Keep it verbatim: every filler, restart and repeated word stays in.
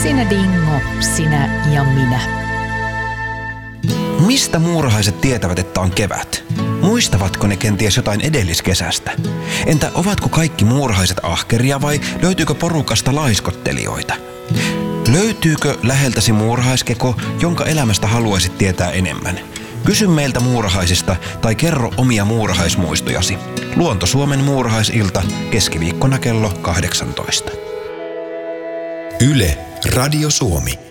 Sinä Dingo, sinä ja minä. Mistä muurahaiset tietävät, että on kevät? Muistavatko ne kenties jotain edelliskesästä? Entä ovatko kaikki muurahaiset ahkeria vai löytyykö porukasta laiskottelijoita? Löytyykö läheltäsi muurahaiskeko, jonka elämästä haluaisit tietää enemmän? Kysy meiltä muurahaisista tai kerro omia muurahaismuistojasi. Luonto Suomen muurahaisilta keskiviikkona kello kahdeksantoista. Yle, Radio Suomi.